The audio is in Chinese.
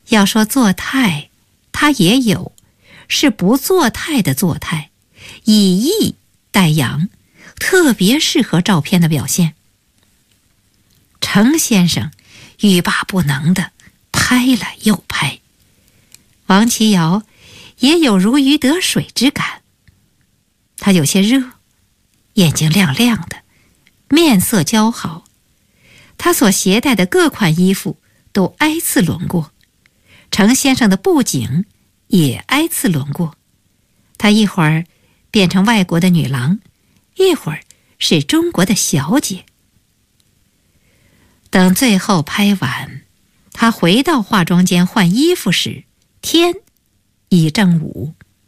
要说作态，他也有，是不作态的作态，以逸待扬，特别适合照片的表现。程先生欲罢不能的拍了又拍，王琦瑶也有如鱼得水之感。他有些热，眼睛亮亮的，面色姣好。他所携带的各款衣服都挨次轮过，程先生的布景也挨次轮过。他一会儿变成外国的女郎，一会儿是中国的小姐。等最后拍完，他回到化妆间换衣服时，天已正午。